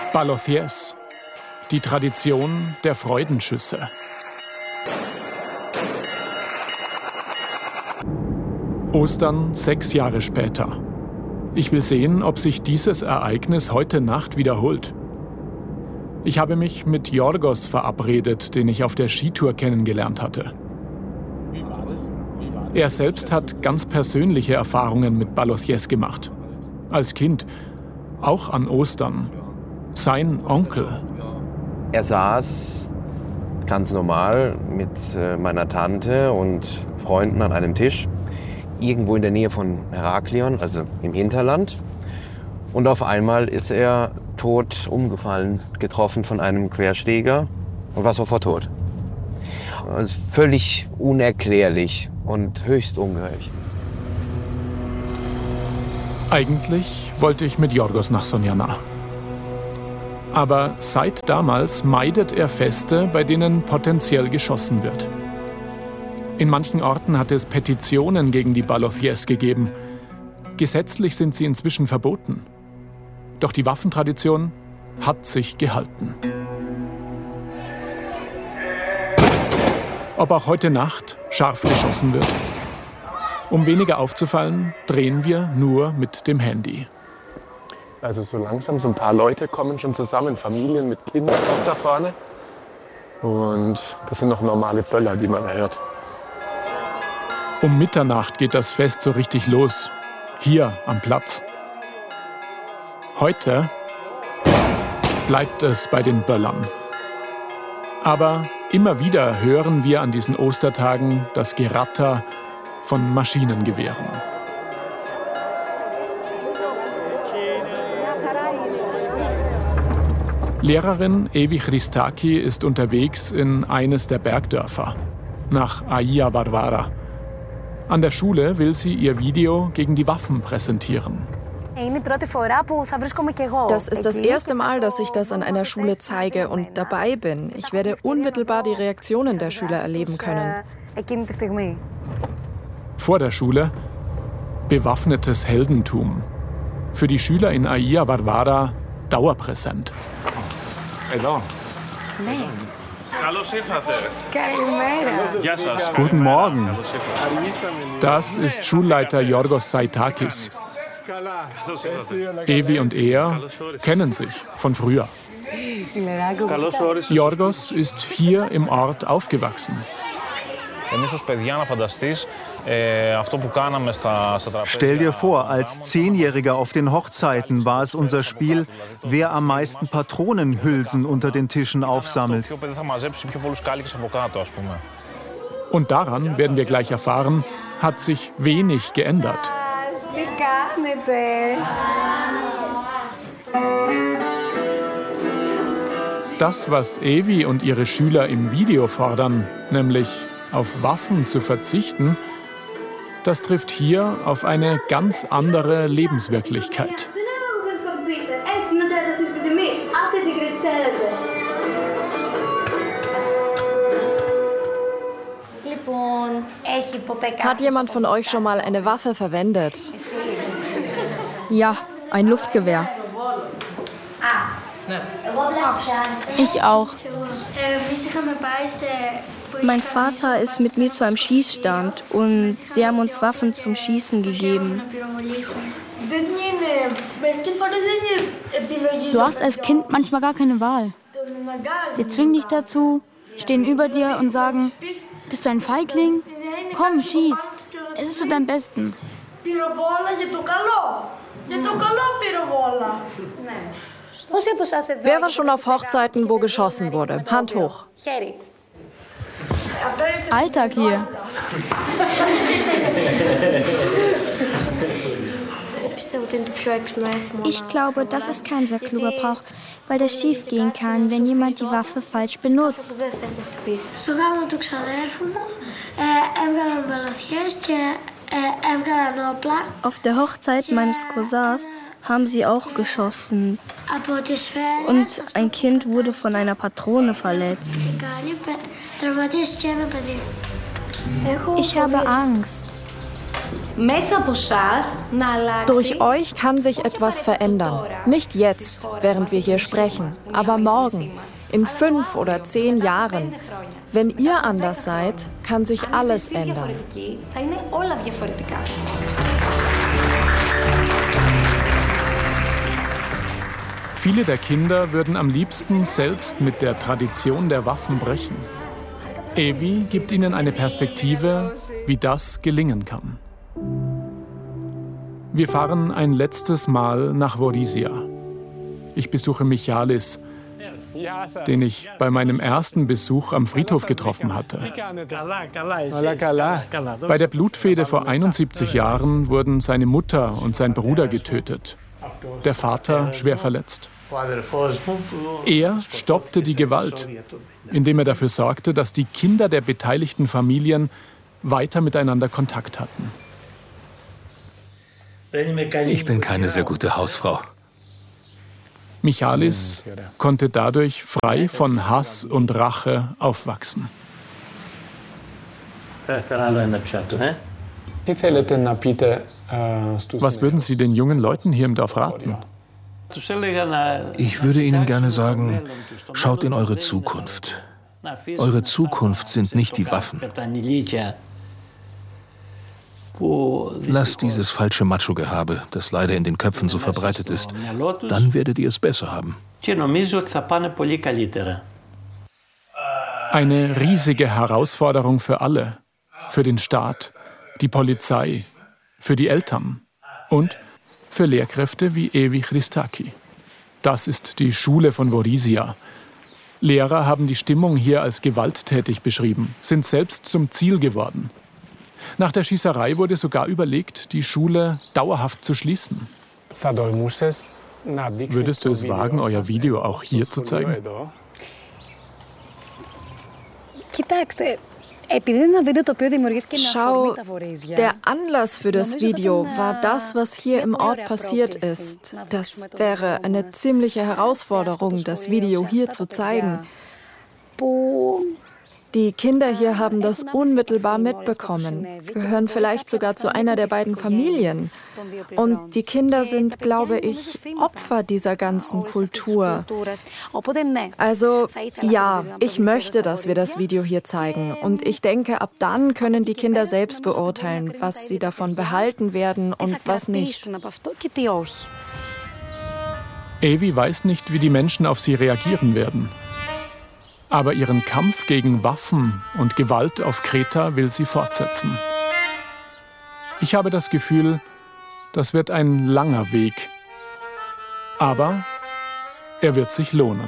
Balothies, die Tradition der Freudenschüsse. Ostern 6 Jahre später. Ich will sehen, ob sich dieses Ereignis heute Nacht wiederholt. Ich habe mich mit Yorgos verabredet, den ich auf der Skitour kennengelernt hatte. Er selbst hat ganz persönliche Erfahrungen mit Balothies gemacht. Als Kind, auch an Ostern. Sein Onkel. Er saß ganz normal mit meiner Tante und Freunden an einem Tisch, irgendwo in der Nähe von Heraklion, also im Hinterland. Und auf einmal ist er tot umgefallen, getroffen von einem Querschläger und war sofort tot. Also völlig unerklärlich und höchst ungerecht. Eigentlich wollte ich mit Yorgos nach Sonjana. Aber seit damals meidet er Feste, bei denen potenziell geschossen wird. In manchen Orten hat es Petitionen gegen die Balothies gegeben. Gesetzlich sind sie inzwischen verboten. Doch die Waffentradition hat sich gehalten. Ob auch heute Nacht scharf geschossen wird? Um weniger aufzufallen, drehen wir nur mit dem Handy. Also so langsam, so ein paar Leute kommen schon zusammen, Familien mit Kindern auch da vorne. Und das sind noch normale Böller, die man hört. Um Mitternacht geht das Fest so richtig los, hier am Platz. Heute bleibt es bei den Böllern. Aber immer wieder hören wir an diesen Ostertagen das Geratter von Maschinengewehren. Lehrerin Evi Christaki ist unterwegs in eines der Bergdörfer, nach Aia Varvara. An der Schule will sie ihr Video gegen die Waffen präsentieren. Das ist das erste Mal, dass ich das an einer Schule zeige und dabei bin. Ich werde unmittelbar die Reaktionen der Schüler erleben können. Vor der Schule bewaffnetes Heldentum. Für die Schüler in Aia Varvara dauerpräsent. Hallo. Guten Morgen. Das ist Schulleiter Yorgos Saitakis. Evi und er kennen sich von früher. Yorgos ist hier im Ort aufgewachsen. Stell dir vor, als 10-Jähriger auf den Hochzeiten war es unser Spiel, wer am meisten Patronenhülsen unter den Tischen aufsammelt. Und daran, werden wir gleich erfahren, hat sich wenig geändert. Das, was Evi und ihre Schüler im Video fordern, nämlich auf Waffen zu verzichten, das trifft hier auf eine ganz andere Lebenswirklichkeit. Hat jemand von euch schon mal eine Waffe verwendet? Ja, ein Luftgewehr. Ich auch. Mein Vater ist mit mir zu einem Schießstand und sie haben uns Waffen zum Schießen gegeben. Du hast als Kind manchmal gar keine Wahl. Sie zwingen dich dazu, stehen über dir und sagen, bist du ein Feigling? Komm, schieß. Es ist zu deinem Besten. Wer war schon auf Hochzeiten, wo geschossen wurde? Hand hoch. Alltag hier. Ich glaube, das ist kein sehr kluger Brauch, weil das schief gehen kann, wenn jemand die Waffe falsch benutzt. Auf der Hochzeit meines Cousins haben sie auch geschossen. Und ein Kind wurde von einer Patrone verletzt. Ich habe Angst. Durch euch kann sich etwas verändern. Nicht jetzt, während wir hier sprechen, aber morgen, in 5 oder 10 Jahren. Wenn ihr anders seid, kann sich alles ändern. Viele der Kinder würden am liebsten selbst mit der Tradition der Waffen brechen. Evi gibt ihnen eine Perspektive, wie das gelingen kann. Wir fahren ein letztes Mal nach Vorizia. Ich besuche Michalis, den ich bei meinem ersten Besuch am Friedhof getroffen hatte. Bei der Blutfehde vor 71 Jahren wurden seine Mutter und sein Bruder getötet. Der Vater schwer verletzt. Er stoppte die Gewalt, indem er dafür sorgte, dass die Kinder der beteiligten Familien weiter miteinander Kontakt hatten. Ich bin keine sehr gute Hausfrau. Michalis konnte dadurch frei von Hass und Rache aufwachsen. Was würden Sie den jungen Leuten hier im Dorf raten? Ich würde Ihnen gerne sagen, schaut in eure Zukunft. Eure Zukunft sind nicht die Waffen. Lasst dieses falsche Macho-Gehabe, das leider in den Köpfen so verbreitet ist. Dann werdet ihr es besser haben. Eine riesige Herausforderung für alle. Für den Staat, die Polizei, für die Eltern und für Lehrkräfte wie Evi Christaki. Das ist die Schule von Vorizia. Lehrer haben die Stimmung hier als gewalttätig beschrieben, sind selbst zum Ziel geworden. Nach der Schießerei wurde sogar überlegt, die Schule dauerhaft zu schließen. Würdest du es wagen, euer Video auch hier zu zeigen? Schau, der Anlass für das Video war das, was hier im Ort passiert ist. Das wäre eine ziemliche Herausforderung, das Video hier zu zeigen. Die Kinder hier haben das unmittelbar mitbekommen, gehören vielleicht sogar zu einer der beiden Familien. Und die Kinder sind, glaube ich, Opfer dieser ganzen Kultur. Also ja, ich möchte, dass wir das Video hier zeigen. Und ich denke, ab dann können die Kinder selbst beurteilen, was sie davon behalten werden und was nicht. Evi weiß nicht, wie die Menschen auf sie reagieren werden. Aber ihren Kampf gegen Waffen und Gewalt auf Kreta will sie fortsetzen. Ich habe das Gefühl, das wird ein langer Weg. Aber er wird sich lohnen.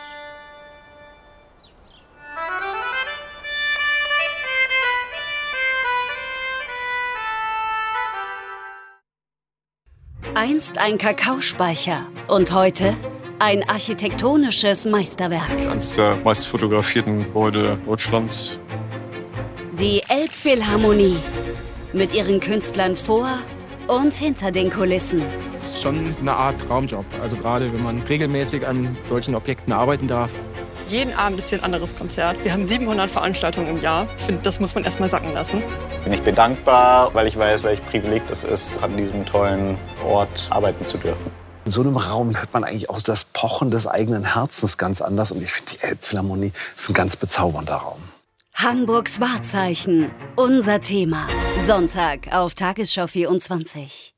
Einst ein Kakaospeicher und heute ein architektonisches Meisterwerk. Eines der meist fotografierten Gebäude Deutschlands. Die Elbphilharmonie mit ihren Künstlern vor und hinter den Kulissen. Es ist schon eine Art Traumjob. Also gerade wenn man regelmäßig an solchen Objekten arbeiten darf. Jeden Abend ist hier ein anderes Konzert. Wir haben 700 Veranstaltungen im Jahr. Ich finde, das muss man erst mal sacken lassen. Ich bin dankbar, weil ich weiß, welch Privileg das ist, an diesem tollen Ort arbeiten zu dürfen. In so einem Raum hört man eigentlich auch das Pochen des eigenen Herzens ganz anders. Und ich finde, die Elbphilharmonie ist ein ganz bezaubernder Raum. Hamburgs Wahrzeichen, unser Thema. Sonntag auf Tagesschau 24.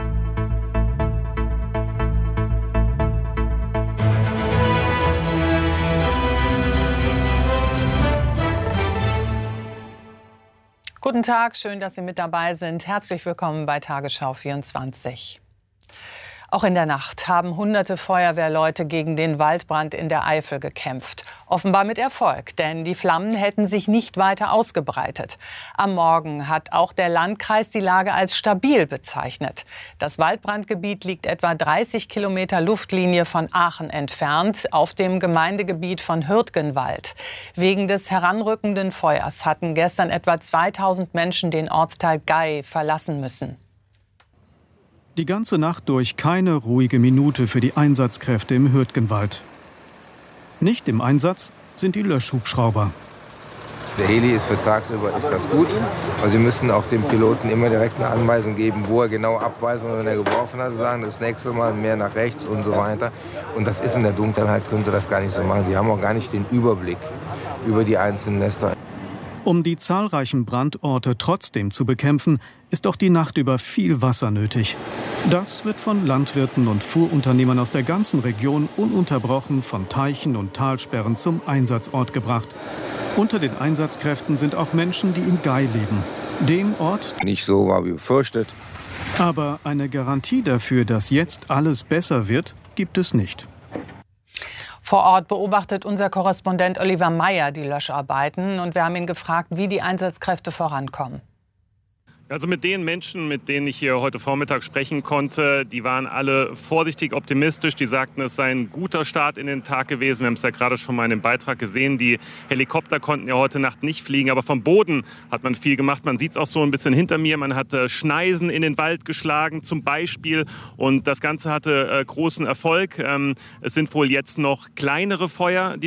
Guten Tag, schön, dass Sie mit dabei sind. Herzlich willkommen bei Tagesschau 24. Auch in der Nacht haben hunderte Feuerwehrleute gegen den Waldbrand in der Eifel gekämpft. Offenbar mit Erfolg, denn die Flammen hätten sich nicht weiter ausgebreitet. Am Morgen hat auch der Landkreis die Lage als stabil bezeichnet. Das Waldbrandgebiet liegt etwa 30 Kilometer Luftlinie von Aachen entfernt, auf dem Gemeindegebiet von Hürtgenwald. Wegen des heranrückenden Feuers hatten gestern etwa 2000 Menschen den Ortsteil Gay verlassen müssen. Die ganze Nacht durch keine ruhige Minute für die Einsatzkräfte im Hürtgenwald. Nicht im Einsatz sind die Löschhubschrauber. Der Heli ist für tagsüber ist das gut, aber Sie müssen auch dem Piloten immer direkt eine Anweisung geben, wo er genau abweisen, und wenn er geworfen hat, sagen, das nächste Mal mehr nach rechts und so weiter. Und das ist in der Dunkelheit, können Sie das gar nicht so machen. Sie haben auch gar nicht den Überblick über die einzelnen Nester. Um die zahlreichen Brandorte trotzdem zu bekämpfen, ist auch die Nacht über viel Wasser nötig. Das wird von Landwirten und Fuhrunternehmern aus der ganzen Region ununterbrochen von Teichen und Talsperren zum Einsatzort gebracht. Unter den Einsatzkräften sind auch Menschen, die in Gei leben. Dem Ort nicht so war wie befürchtet. Aber eine Garantie dafür, dass jetzt alles besser wird, gibt es nicht. Vor Ort beobachtet unser Korrespondent Oliver Meyer die Löscharbeiten. Und wir haben ihn gefragt, wie die Einsatzkräfte vorankommen. Also mit den Menschen, mit denen ich hier heute Vormittag sprechen konnte, die waren alle vorsichtig optimistisch. Die sagten, es sei ein guter Start in den Tag gewesen. Wir haben es ja gerade schon mal in dem Beitrag gesehen. Die Helikopter konnten ja heute Nacht nicht fliegen, aber vom Boden hat man viel gemacht. Man sieht es auch so ein bisschen hinter mir. Man hat Schneisen in den Wald geschlagen zum Beispiel. Und das Ganze hatte großen Erfolg. Es sind wohl jetzt noch kleinere Feuer, die